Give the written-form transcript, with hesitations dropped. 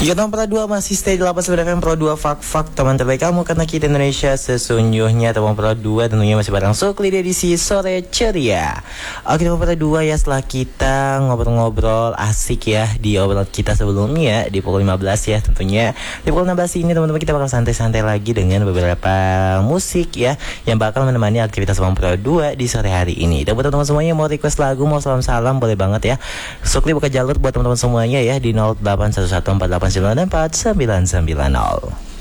Ya nomor Pro 2 masih stay di 89 FM Pro 2 Fak teman terbaik kamu karena kita Indonesia sesungguhnya. Teman Pro 2 tentunya masih bareng Sukli di edisi sore ceria. Oke nomor Pro 2 ya, setelah kita ngobrol-ngobrol asik ya di obrolan kita sebelumnya di pukul 15 ya, tentunya di pukul 16 ini teman-teman kita bakal santai-santai lagi dengan beberapa musik ya yang bakal menemani aktivitas Teman Pro 2 di sore hari ini. Dan buat teman-teman semuanya mau request lagu, mau salam-salam boleh banget ya. Sukli buka jalur buat teman-teman semuanya ya di 081148949990.